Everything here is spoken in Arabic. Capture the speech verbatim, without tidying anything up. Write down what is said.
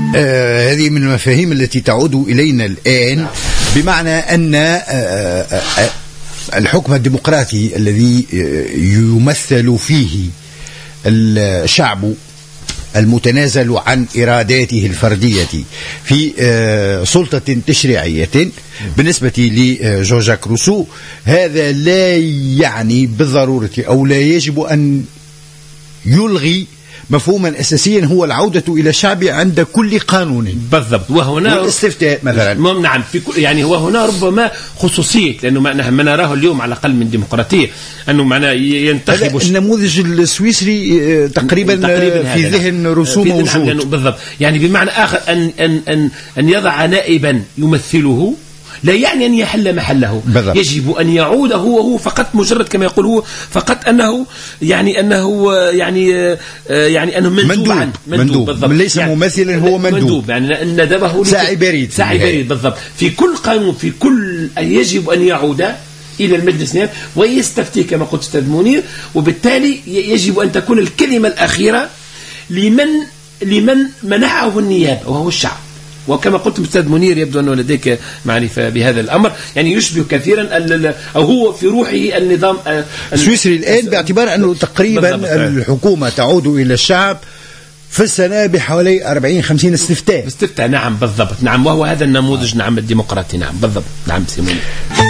آه هذه من المفاهيم التي تعود إلينا الآن، بمعنى أن آه آه الحكم الديمقراطي الذي يمثل فيه الشعب المتنازل عن إراداته الفردية في سلطة تشريعية بالنسبة لجون جاك روسو، هذا لا يعني بالضرورة أو لا يجب أن يلغي مفهوما أساسيا هو العودة إلى الشعب عند كل قانون. بالضبط. وهنا والاستفتاء مثلا. نعم في كل يعني وهنا ربما خصوصية، لأنه ما نراه اليوم على الأقل من ديمقراطية أنه معناه ينتخب النموذج السويسري تقريبا, تقريبا في ذهن رسوم موجود. بالضبط. يعني بمعنى آخر أن أن أن أن يضع نائبا يمثله لا يعني أن يحل محله. بالضبط. يجب أن يعود هو هو فقط، مجرد كما يقول هو فقط أنه يعني أنه يعني يعني أنه مندوب, مندوب. عنه مندوب. مندوب. ليس يعني ممثلا، هو مندوب, مندوب. يعني ندبه ساعي بريد. ساعي بريد بالضبط. في كل قانون في كل يجب أن يعود إلى المجلس النيابي ويستفتي كما قلت أستاذ منير، وبالتالي يجب أن تكون الكلمة الأخيرة لمن لمن منحه النيابة وهو الشعب. وكما قلت أستاذ منير يبدو أنه لديك معرفة بهذا الأمر، يعني يشبه كثيرا أو هو في روحه النظام السويسري الآن، باعتبار أنه تقريبا الحكومة تعود إلى الشعب في السنة بحوالي أربعين خمسين استفتاء استفتاء. نعم بالضبط. نعم، وهو هذا النموذج. نعم الديمقراطي. نعم بالضبط. نعم سيموني.